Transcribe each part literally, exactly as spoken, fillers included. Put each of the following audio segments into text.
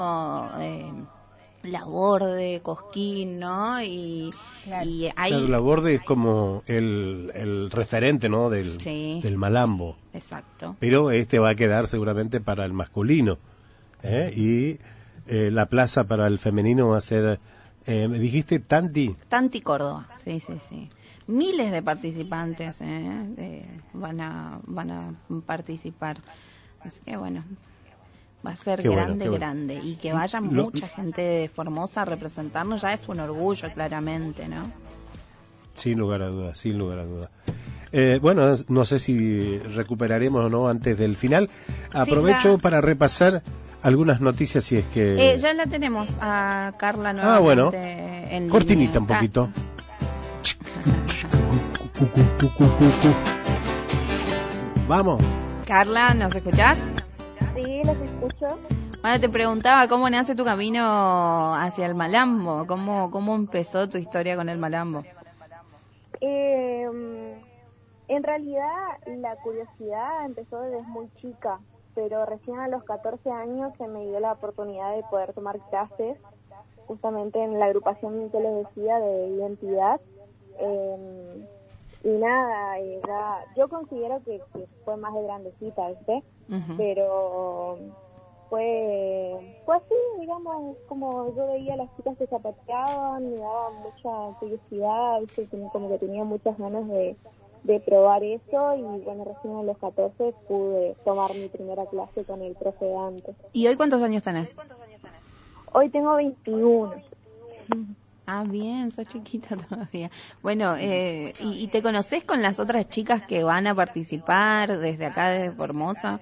eh, Laborde, Cosquín, ¿no? Y, claro. y hay... Claro, Laborde es como el, el referente, ¿no? Del, sí. del malambo. Exacto. Pero este va a quedar seguramente para el masculino. ¿eh? Y eh, la plaza para el femenino va a ser, eh, ¿me dijiste Tanti? Tanti Córdoba, sí, sí, sí. Miles de participantes ¿eh? de, van a van a participar. Así que bueno, va a ser qué grande, bueno, grande. Bueno. Y que vaya Lo, mucha gente de Formosa a representarnos ya es un orgullo, claramente, ¿no? Sin lugar a dudas, sin lugar a dudas. Eh, bueno, no sé si recuperaremos o no antes del final. Aprovecho sí, la... para repasar algunas noticias si es que... Eh, ya la tenemos a Carla nuevamente. Ah, bueno. En cortinita línea. un poquito. Vamos. Carla, ¿nos escuchás? Sí, los escucho. Bueno, te preguntaba cómo nace tu camino hacia el malambo. ¿Cómo, cómo empezó tu historia con el malambo? Eh, en realidad, la curiosidad empezó desde muy chica, pero recién a los catorce años se me dio la oportunidad de poder tomar clases, justamente en la agrupación que les decía de identidad. Eh, y nada, eh, ya, yo considero que, que fue más de grandecita, ¿viste? Uh-huh. Pero fue, fue así, digamos, como yo veía a las chicas que zapateaban, me daba mucha curiosidad, ¿viste? Como que tenía muchas ganas de, de probar eso, y bueno, recién a los catorce pude tomar mi primera clase con el profe Dante. ¿Y hoy cuántos años tenés? Hoy tengo veintiuno. Ah, bien, sos chiquita todavía. Bueno, eh, ¿y, ¿y te conocés con las otras chicas que van a participar desde acá, desde Formosa?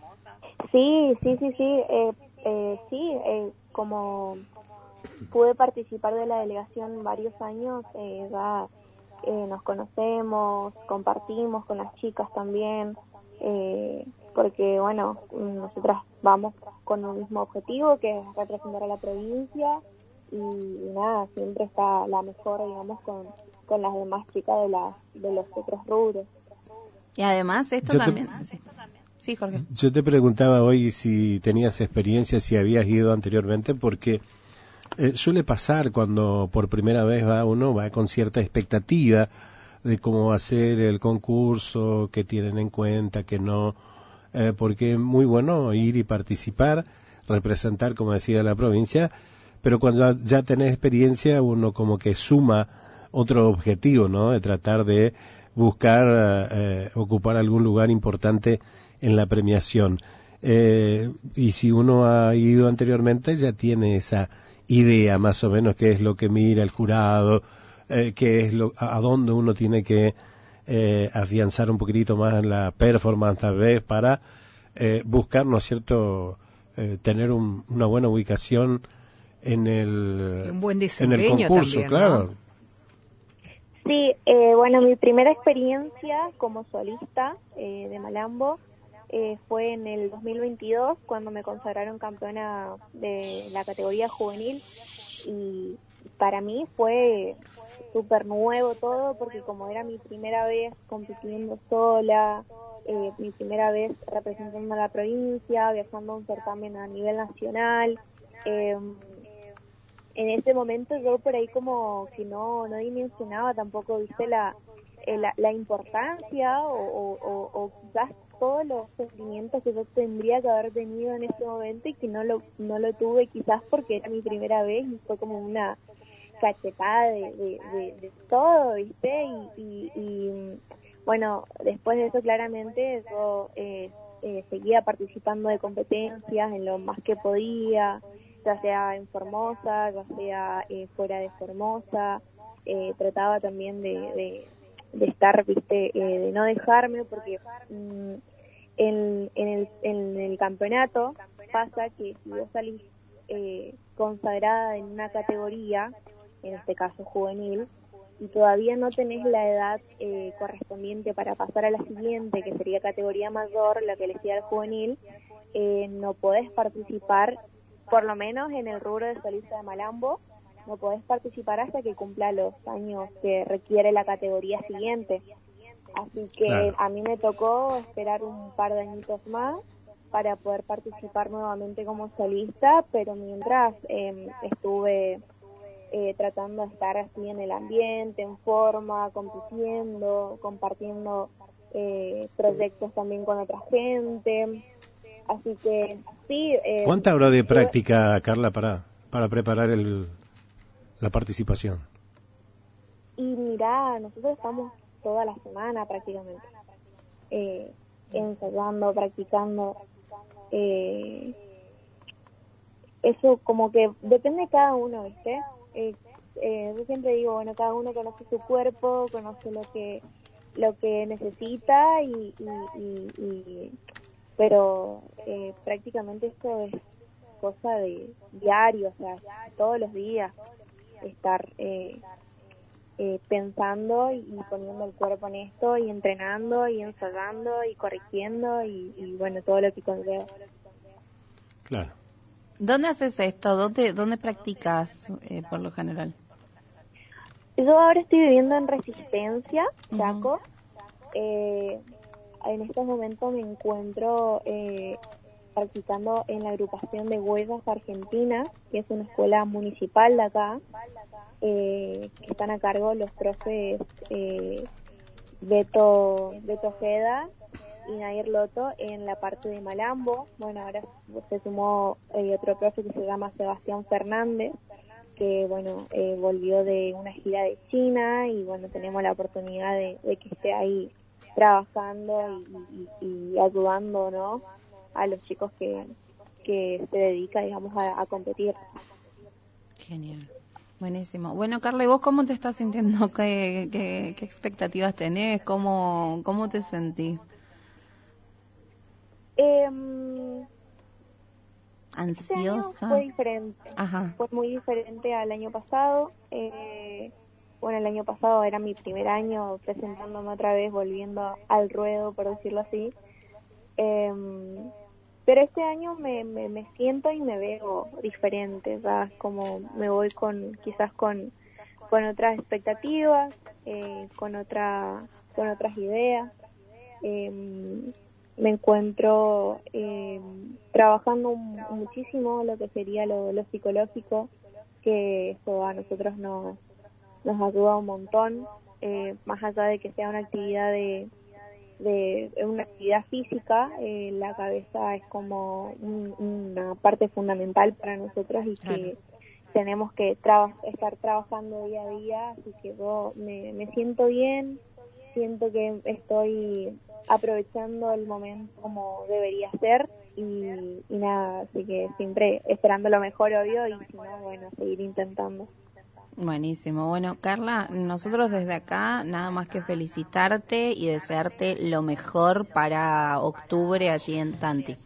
Sí, sí, sí, sí. Eh, eh, sí, eh, como pude participar de la delegación varios años, eh, ya eh, nos conocemos, compartimos con las chicas también, eh, porque, bueno, nosotras vamos con un mismo objetivo, que es representar a la provincia. Y, y nada, siempre está la mejor, digamos, con, con las demás chicas de, la, de los otros rubros. Y además esto yo también... Te, sí, Jorge. Yo te preguntaba hoy si tenías experiencia, si habías ido anteriormente, porque eh, suele pasar cuando por primera vez va uno, va con cierta expectativa de cómo va a ser el concurso, que tienen en cuenta, que no, eh, porque es muy bueno ir y participar, representar, como decía, la provincia, pero cuando ya tenés experiencia, uno como que suma otro objetivo, ¿no? De tratar de buscar eh, ocupar algún lugar importante en la premiación. Eh, y si uno ha ido anteriormente, ya tiene esa idea más o menos qué es lo que mira el jurado, eh, qué es lo, a, a dónde uno tiene que eh, afianzar un poquitito más la performance tal vez para eh, buscar, ¿no es cierto?, eh, tener un, una buena ubicación en el, un buen en el concurso, también, claro. ¿no? Sí, eh, bueno, mi primera experiencia como solista eh, de malambo eh, fue en el dos mil veintidós, cuando me consagraron campeona de la categoría juvenil, y para mí fue súper nuevo todo, porque como era mi primera vez compitiendo sola, eh, mi primera vez representando a la provincia, viajando a un certamen a nivel nacional, eh, en ese momento yo por ahí como que no no dimensionaba tampoco, viste, la la, la importancia o, o, o quizás todos los sentimientos que yo tendría que haber tenido en ese momento, y que no lo no lo tuve quizás porque era mi primera vez, y fue como una cachetada de, de, de, de todo, viste, y, y, y bueno, después de eso claramente yo eh, eh, seguía participando de competencias en lo más que podía, ya sea en Formosa, ya sea eh, fuera de Formosa. Eh, trataba también de, de, de estar, viste, eh, de no dejarme, porque mm, en, en, el, en el campeonato pasa que si vos salís eh, consagrada en una categoría, en este caso juvenil, y todavía no tenés la edad eh, correspondiente para pasar a la siguiente, que sería categoría mayor, la que le sigue al juvenil, eh, no podés participar, por lo menos en el rubro de solista de malambo, no podés participar hasta que cumpla los años que requiere la categoría siguiente. Así que claro, a mí me tocó esperar un par de añitos más para poder participar nuevamente como solista, pero mientras eh, estuve eh, tratando de estar así en el ambiente, en forma, compitiendo, compartiendo eh, proyectos también con otra gente, así que sí. Eh, ¿Cuánta hora de práctica, Carla, para, para preparar el, la participación? Y mirá, nosotros estamos toda la semana prácticamente, eh, ensayando, practicando. Eh, eso como que depende de cada uno, ¿viste? Eh, eh, yo siempre digo, bueno, cada uno conoce su cuerpo, conoce lo que lo que necesita, y, y, y, y pero eh, prácticamente esto es cosa de diario, o sea, todos los días estar eh, eh, pensando y, y poniendo el cuerpo en esto, y entrenando y ensayando y corrigiendo y, y bueno, todo lo que conlleva. Claro. ¿Dónde haces esto? ¿Dónde, dónde practicas eh, por lo general? Yo ahora estoy viviendo en Resistencia, Chaco. Uh-huh. Eh, en estos momentos me encuentro eh, practicando en la agrupación de Huellas Argentina, que es una escuela municipal de acá, eh, que están a cargo los profes eh, Beto, Beto Ojeda y Nair Loto en la parte de Malambo. Bueno, ahora se sumó eh, otro profe que se llama Sebastián Fernández, que bueno, eh, volvió de una gira de China, y bueno, tenemos la oportunidad de, de que esté ahí trabajando y, y, y ayudando, ¿no?, a los chicos que, que se dedican, digamos, a, a competir. Genial. Buenísimo. Bueno, Carla, ¿y vos cómo te estás sintiendo? ¿Qué, qué, qué expectativas tenés? ¿Cómo, cómo te sentís? Eh, ¿Ansiosa? Este año fue diferente. Ajá. Fue muy diferente al año pasado. Eh, bueno, el año pasado era mi primer año presentándome otra vez, volviendo al ruedo, por decirlo así. Eh, pero este año me, me, me siento y me veo diferente, ¿verdad? Como me voy con quizás con, con otras expectativas, eh, con otra con otras ideas. Eh, me encuentro eh, trabajando un, muchísimo lo que sería lo, lo psicológico, que eso a nosotros nos, nos ayuda un montón, eh, más allá de que sea una actividad de, de una actividad física, eh, la cabeza es como un, una parte fundamental para nosotros, y que claro, tenemos que traba, estar trabajando día a día, así que yo me, me siento bien, siento que estoy aprovechando el momento como debería ser, y, y nada, así que siempre esperando lo mejor, obvio, y si no, bueno, seguir intentando. Buenísimo. Bueno, Carla, nosotros desde acá nada más que felicitarte y desearte lo mejor para octubre allí en Tanti.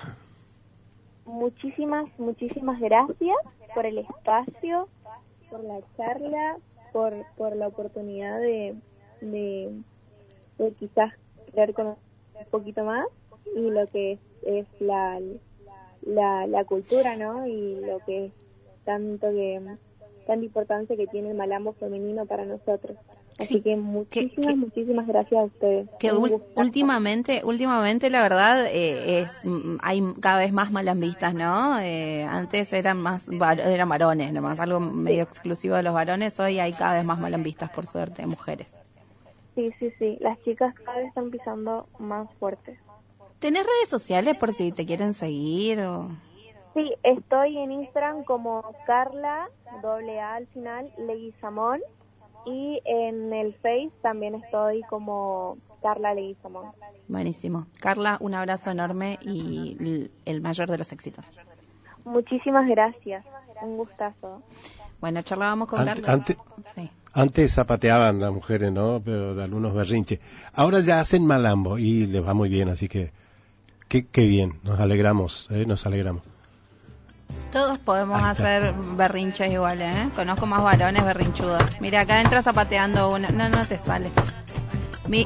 Muchísimas, muchísimas gracias por el espacio, por la charla, por, por la oportunidad de, de, de quizás querer conocer un poquito más y lo que es, es la, la, la cultura, ¿no? Y lo que es tanto que... tanta importancia que tiene el malambo femenino para nosotros. Así sí, que muchísimas, que, que, muchísimas gracias a ustedes. Que ul- últimamente, últimamente la verdad eh, es hay cada vez más malambistas, ¿no? Eh, antes eran más var- eran varones, nomás algo medio sí. exclusivo de los varones. Hoy hay cada vez más malambistas, por suerte, mujeres. Sí, sí, sí. Las chicas cada vez están pisando más fuerte. ¿Tenés redes sociales por si te quieren seguir o...? Sí, estoy en Instagram como Carla, doble A al final, Leguizamón, y en el Face también estoy como Carla Leguizamón. Buenísimo. Carla, un abrazo enorme y el mayor de los éxitos. Muchísimas gracias, un gustazo. Bueno, charlábamos con Ante, Carla. Ante, sí. Antes zapateaban las mujeres, ¿no? Pero de algunos berrinches. Ahora ya hacen malambo y les va muy bien, así que qué, qué bien, nos alegramos, ¿eh? Nos alegramos. Todos podemos hacer berrinches iguales, ¿eh? Conozco más varones berrinchudos. Mira, acá entra zapateando una. No, no te sale. Mi...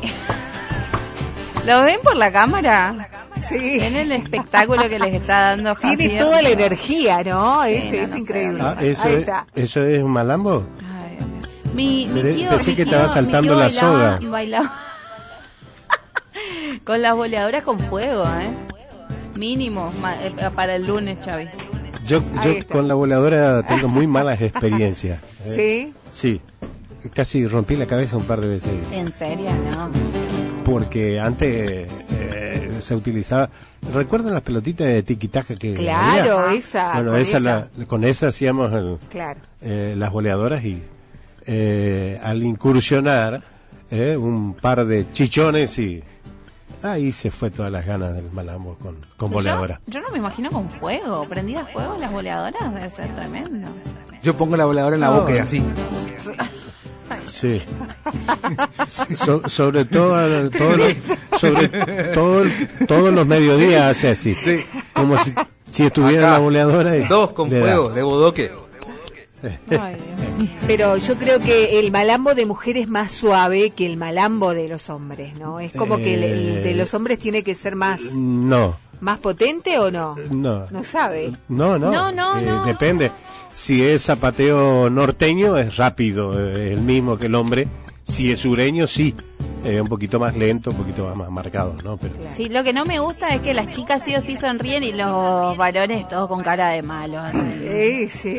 ¿Lo ven por la cámara? Sí. ¿Ven el espectáculo que les está dando Javier? Tiene toda la energía, ¿no? Sí, es no, es no increíble. Ah, ¿eso, es, ¿Eso es un malambo? Ay, mi, mi tío, Pensé mi que tío, estaba saltando mi tío la bailaba, soga. Bailaba con las boleadoras con fuego, ¿eh? Mínimo ma- eh, para el lunes, Xavi. Yo, Ahí yo está. con la voladora tengo muy malas experiencias. ¿eh? ¿Sí? Sí. Casi rompí la cabeza un par de veces. En serio, no. Porque antes eh, se utilizaba. ¿Recuerdan las pelotitas de tiquitaca que Claro, había? esa. Bueno, con esa, esa. la- con esa hacíamos el, Claro. eh, las boleadoras y eh, al incursionar eh, un par de chichones y ahí se fue todas las ganas del malambo con, con boleadora. Yo, yo no me imagino con fuego. ¿Prendidas a fuego las boleadoras? Debe ser tremendo. Yo pongo la voladora en la No. boca y así. Sí. Sí, so- sobre todo, todo lo- sobre todo, todos los mediodías hace así. Sí. Como si, si estuviera Acá, en la boleadora. Y Dos con le da. fuego, de bodoque. Ay, Dios. Pero yo creo que el malambo de mujer es más suave que el malambo de los hombres, ¿no? Es como que el, el de los hombres tiene que ser más, No, más potente o no. no. No sabe. No, no. No, no, eh, no. Depende. Si es zapateo norteño, es rápido, eh, el mismo que el hombre. Si es sureño, sí. Eh, un poquito más lento, un poquito más, más marcado, ¿no? Pero Sí, lo que no me gusta es que las chicas sí o sí sonríen y los varones todos con cara de malo. Sí, sí.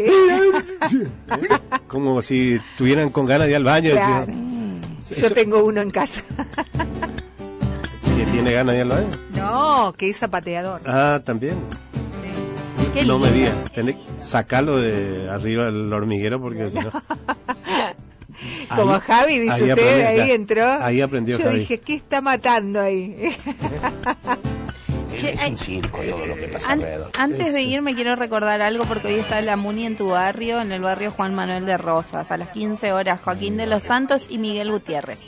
como si estuvieran con ganas de ir al baño. Claro. decir, Yo tengo uno en casa. ¿que tiene ganas de ir al baño? No, que es zapateador. Ah, también. Qué No me lindo. digas. Tenés que sacarlo de arriba del hormiguero porque si no... Como Ahí- Javi, dice ahí usted, aprendió, ahí claro. entró. Ahí aprendió Yo Javi. dije, ¿qué está matando ahí? Che, ay, an- antes de irme quiero recordar algo porque hoy está la Muni en tu barrio, en el barrio Juan Manuel de Rosas, a las quince horas, Joaquín de los Santos y Miguel Gutiérrez.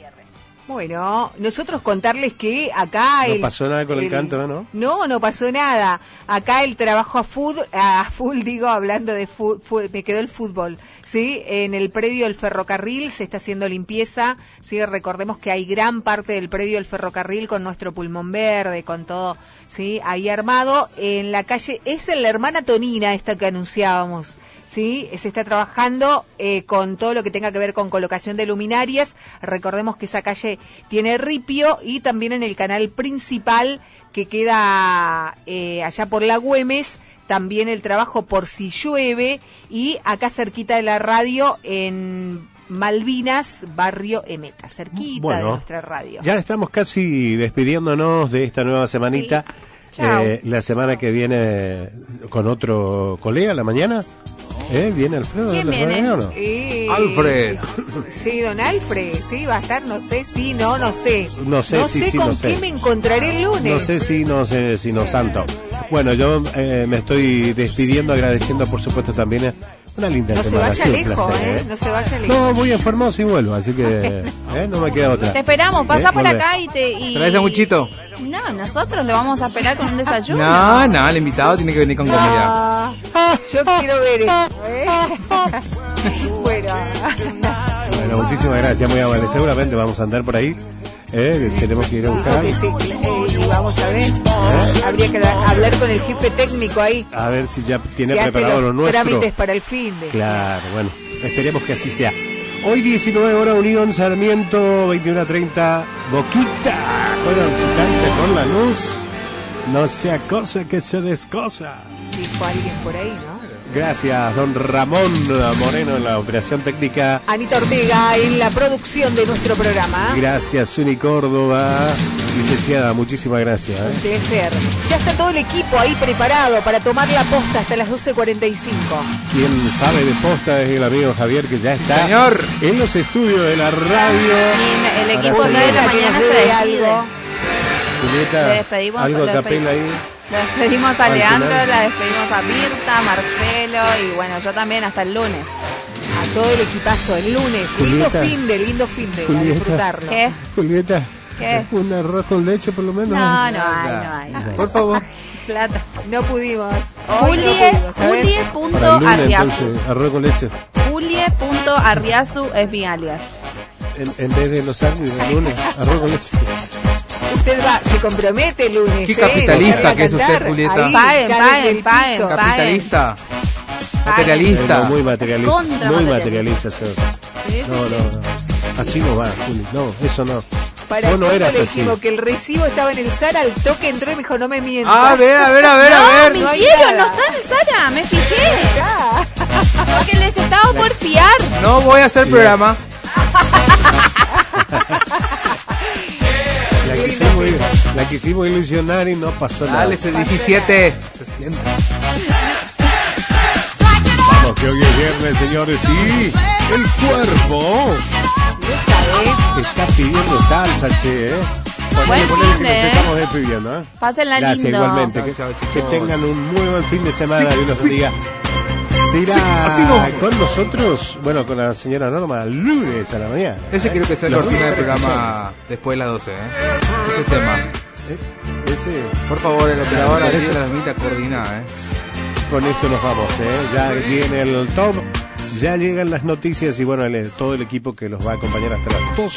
Bueno, nosotros contarles que acá... No pasó nada con el canto, ¿no? No, no pasó nada. Acá el trabajo a full, a full digo, hablando de fútbol, me quedó el fútbol, ¿sí? En el predio del ferrocarril se está haciendo limpieza, ¿sí? Recordemos que hay gran parte del predio del ferrocarril con nuestro pulmón verde, con todo, ¿sí? Ahí armado. En la calle, es en la hermana Tonina esta que anunciábamos, ¿sí? Se está trabajando eh, con todo lo que tenga que ver con colocación de luminarias. Recordemos que esa calle tiene ripio y también en el canal principal que queda eh, allá por la Güemes, también el trabajo por si llueve y acá cerquita de la radio en Malvinas, barrio Emeta, cerquita Bueno, de nuestra radio. Ya estamos casi despidiéndonos de esta nueva semanita. Sí. Chao. Eh, la semana que viene con otro colega, la mañana. ¿Eh? ¿Viene Alfredo? ¿Quién la viene? semana que viene o no? Eh, Alfred. Sí, don Alfred, sí, va a estar, no sé, sí, no, no sé. No sé, sí, sí, con no sé. qué me encontraré el lunes. No sé si no sé si no santo. Bueno, yo eh, me estoy despidiendo, agradeciendo por supuesto también eh, una linda No se semana. vaya Ha sido un lejos, placer, ¿eh? ¿eh? No se vaya lejos. No, voy a Formosa y vuelvo, así que eh, no me queda otra. Te esperamos, pasa ¿Eh? por Volvé. acá y te... Y... ¿Traes sanguchito? No, nosotros lo vamos a esperar con un desayuno. No, no, el invitado tiene que venir con comida. Ah, yo quiero ver esto, ¿eh? Bueno, Bueno, muchísimas gracias, muy amable. Seguramente vamos a andar por ahí. ¿eh? Tenemos que ir a buscar. que sí, eh, y vamos a ver. Habría que da- hablar con el jefe técnico ahí. A ver si ya tiene Si hace preparado lo los nuestro. trámites para el fin de. Claro, bueno, esperemos que así sea. Hoy diecinueve horas, Unión Sarmiento, veintiuno treinta, Boquita, juega en su cancha con la luz. No sea cosa que se descosa. Dijo alguien por ahí, ¿no? Gracias, don Ramón Moreno en la operación técnica. Anita Ortega en la producción de nuestro programa. Gracias, Zuni Córdoba. Licenciada, muchísimas gracias. Un ¿eh? placer. Ya está todo el equipo ahí preparado para tomar la posta hasta las doce cuarenta y cinco. Quien sabe de posta es el amigo Javier, que ya está Señor. en los estudios de la radio. Y el equipo Para acá de la seguir. mañana que se nos dé despide. algo. Julieta, Le despedimos, algo le a capela ahí. Le despedimos a Al Leandro, final. la despedimos a Mirta, Marcelo y bueno, yo también hasta el lunes. A todo el equipazo el lunes. Julieta. Lindo fin de, lindo fin de, a Julieta. disfrutarlo. ¿Qué? Julieta, ¿Qué? un arroz con leche por lo menos. No, no hay, no hay. no hay. Por favor. Plata. No pudimos. Hoy no Julie, pudimos. A ver. Julie Para punto el lunes, Arriazu. entonces, arroz con leche. Julie punto Arriazu es mi alias. En, en vez de los árboles, el lunes, arroz con leche. Usted va, se compromete el lunes. Qué ¿eh? capitalista Sabe a que es usted, cantar. Julieta. Ahí, Paguen, ya paguen, desde el paguen, piso. paguen. Capitalista. Eh, Materialista. no, muy materialista. Contra Muy materialista. materialista, señor. No, no, no. Así no va, Juli. No, eso no. Para Vos no cuando eras le así. dijimos que el recibo estaba en el Zara, al toque entró y me dijo, no me mientas. A ver, a ver, a ver, a No, ver. no hay mintieron, no nada. está en el Zara, me fijé. Ah, Porque les estaba por fiar. No voy a hacer programa. La quisimos, la quisimos ilusionar y no pasó nada. Dale, ese diecisiete. Se siente. Vamos, que hoy es viernes, señores, y el cuerpo ¿sabes? está pidiendo salsa, che, ¿eh? Ponele, Buen ponele fin que de, nos ¿eh? estamos despidiendo, ¿eh? Pásenla Gracias, lindo. igualmente. Que, Chao, chao, que chicos. tengan un muy buen fin de semana y los bendiga. Será Sí, así no. con nosotros, bueno, con la señora Norma, lunes a la mañana. Ese ¿eh? quiero que sea la Los cortina del lunes programa después de las doce, ¿eh? Ese tema. Eh, Ese, Por favor, el operador ahí Ese- de la mitad coordina, ¿eh? con esto nos vamos, ¿eh? Ya viene el top, ya llegan las noticias y bueno, el- todo el equipo que los va a acompañar hasta las doce.